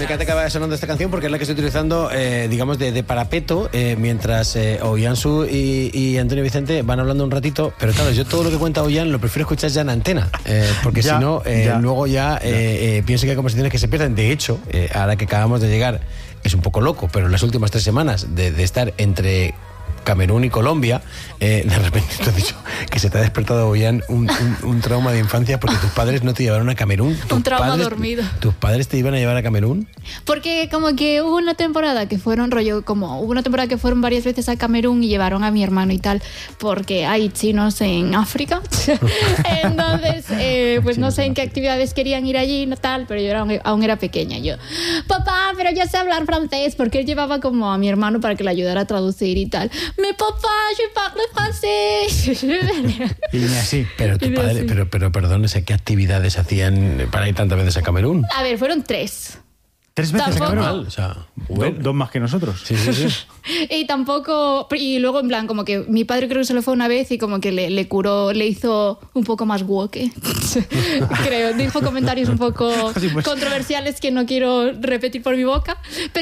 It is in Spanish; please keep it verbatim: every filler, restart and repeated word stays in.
encanta que vaya sonando esta canción porque es la que estoy utilizando, eh, digamos, de, de parapeto, eh, mientras eh, Ollantsu y, y Antonio Vicente van hablando un ratito. Pero claro, yo todo lo que cuenta Ollán lo prefiero escuchar ya en antena, eh, porque si no, eh, ya. luego ya, ya. Eh, eh, pienso que hay conversaciones que se pierden. De hecho, eh, ahora que acabamos de llegar, es un poco loco, pero en las últimas tres semanas de, de estar entre Camerún y Colombia, eh, de repente te has dicho que se te ha despertado, Ollán, un, un, un trauma de infancia porque tus padres no te llevaron a Camerún. Un trauma padres, dormido. ¿Tus padres te iban a llevar a Camerún? Porque como que hubo una temporada que fueron rollo, como hubo una temporada que fueron varias veces a Camerún y llevaron a mi hermano y tal, porque hay chinos en África. Entonces, eh, pues no sé en qué actividades querían ir allí y tal, pero yo era, aún era pequeña. Yo, papá, pero yo sé hablar francés, porque él llevaba como a mi hermano para que le ayudara a traducir y tal. Mi papá, je parle francés. Y así. Pero tu padre, pero, pero perdón, ¿qué actividades hacían para ir tantas veces a Camerún? A ver, fueron tres. ¿Tres veces Tampoco. a Camerún? O sea, bueno. dos, dos más que nosotros. Sí, sí, sí. Y tampoco, y luego en plan como que mi padre creo que se lo fue una vez y como que le, le curó, le hizo un poco más woke. Creo, dijo comentarios un poco Sí, pues. controversiales que no quiero repetir por mi boca. Pero